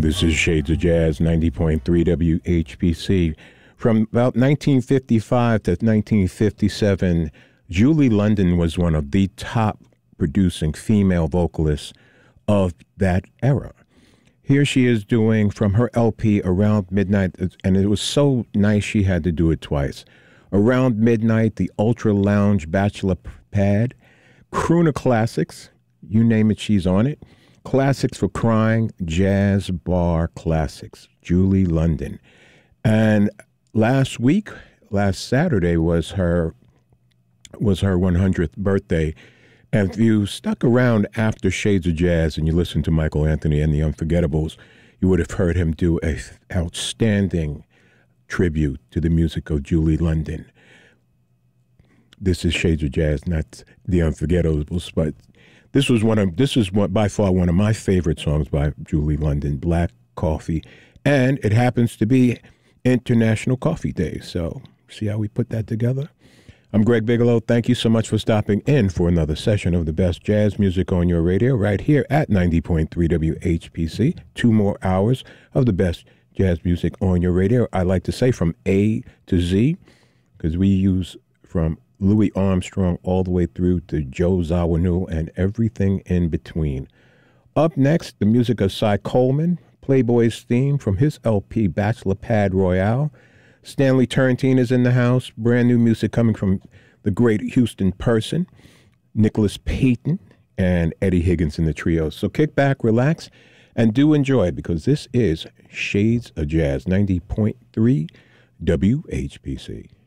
This is Shades of Jazz, 90.3 WHPC. From about 1955 to 1957, Julie London was one of the top producing female vocalists of that era. Here she is doing from her LP Around Midnight, and it was so nice she had to do it twice. Around Midnight, the Ultra Lounge Bachelor Pad, Crooner Classics, you name it, she's on it. Classics for Crying, Jazz Bar Classics, Julie London. And last Saturday was her 100th birthday. And if you stuck around after Shades of Jazz and you listened to Michael Anthony and the Unforgettables, you would have heard him do an outstanding tribute to the music of Julie London. This is Shades of Jazz, not the Unforgettables, but this is by far one of my favorite songs by Julie London, Black Coffee. And it happens to be International Coffee Day. So see how we put that together? I'm Greg Bigelow. Thank you so much for stopping in for another session of the best jazz music on your radio right here at 90.3 WHPC. 2 more hours of the best jazz music on your radio. I like to say from A to Z, because we use from Louis Armstrong all the way through to Joe Zawinul and everything in between. Up next, the music of Cy Coleman, Playboy's theme from his LP Bachelor Pad Royale. Stanley Turrentine is in the house. Brand new music coming from the great Houston Person, Nicholas Payton, and Eddie Higgins in the trio. So kick back, relax, and do enjoy, because this is Shades of Jazz, 90.3 WHPC.